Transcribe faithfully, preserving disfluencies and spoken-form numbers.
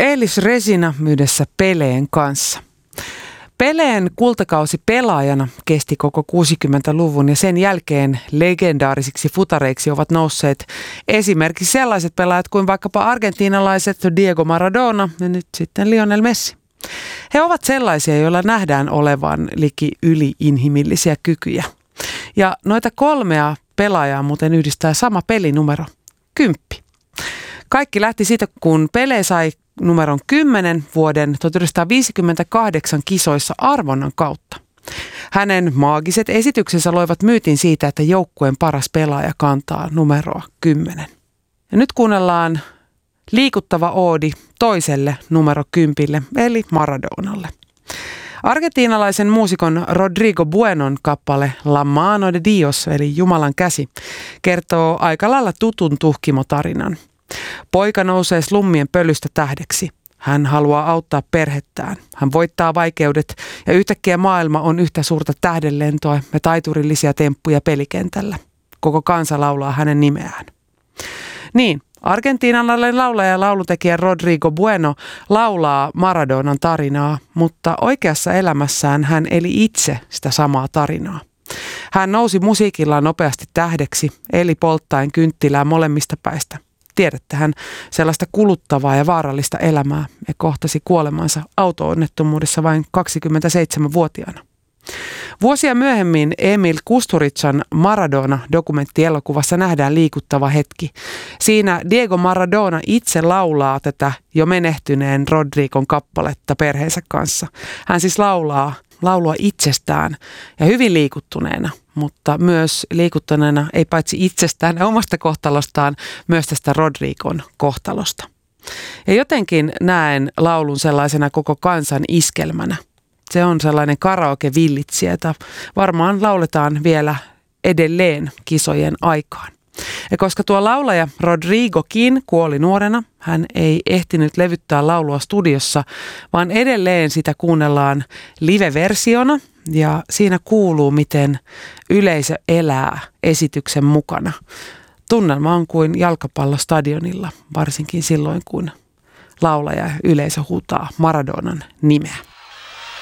Elis Regina yhdessä Peleen kanssa. Peleen kultakausi pelaajana kesti koko kuusikymmentäluvun ja sen jälkeen legendaarisiksi futareiksi ovat nousseet esimerkiksi sellaiset pelaajat kuin vaikkapa argentiinalaiset Diego Maradona ja nyt sitten Lionel Messi. He ovat sellaisia, joilla nähdään olevan liki yliinhimillisiä kykyjä. Ja noita kolmea pelaajaa muuten yhdistää sama pelinumero, kymppi. Kaikki lähti siitä, kun Pele sai numeron kymmenen vuoden tuhatyhdeksänsataaviisikymmentäkahdeksan kisoissa arvonnan kautta. Hänen maagiset esityksensä loivat myytin siitä, että joukkueen paras pelaaja kantaa numeroa kymmenen. Ja nyt kuunnellaan liikuttava oodi toiselle numero kympille, eli Maradonalle. Argentiinalaisen muusikon Rodrigo Buenon kappale La Mano de Dios, eli Jumalan käsi, kertoo aika lailla tutun tuhkimotarinan. Poika nousee slummien pölystä tähdeksi. Hän haluaa auttaa perhettään. Hän voittaa vaikeudet ja yhtäkkiä maailma on yhtä suurta tähdenlentoa ja taiturillisia temppuja pelikentällä. Koko kansa laulaa hänen nimeään. Niin, argentiinalainen laulaja ja laulutekijä Rodrigo Bueno laulaa Maradonan tarinaa, mutta oikeassa elämässään hän eli itse sitä samaa tarinaa. Hän nousi musiikillaan nopeasti tähdeksi, eli polttaen kynttilää molemmista päistä. Tiedättehän sellaista kuluttavaa ja vaarallista elämää ja kohtasi kuolemansa auto-onnettomuudessa vain kaksikymmentäseitsemänvuotiaana. Vuosia myöhemmin Emil Kusturican Maradona-dokumenttielokuvassa nähdään liikuttava hetki. Siinä Diego Maradona itse laulaa tätä jo menehtyneen Rodrigon kappaletta perheensä kanssa. Hän siis laulaa laulua itsestään ja hyvin liikuttuneena, mutta myös liikuttuneena ei paitsi itsestään ja omasta kohtalostaan, myös tästä Rodrigon kohtalosta. Ja jotenkin näen laulun sellaisena koko kansan iskelmänä. Se on sellainen karaoke-villitsijä, jota varmaan lauletaan vielä edelleen kisojen aikaan. Ja koska tuo laulaja Rodrigokin kuoli nuorena, hän ei ehtinyt levyttää laulua studiossa, vaan edelleen sitä kuunnellaan live-versiona ja siinä kuuluu, miten yleisö elää esityksen mukana. Tunnelma on kuin jalkapallostadionilla, varsinkin silloin kun laulaja ja yleisö huutaa Maradonan nimeä.